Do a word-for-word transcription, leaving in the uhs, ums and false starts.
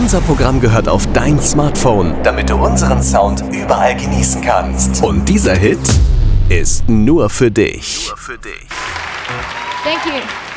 Unser Programm gehört auf dein Smartphone, damit du unseren Sound überall genießen kannst. Und dieser Hit ist nur für dich. Nur für dich. Thank you.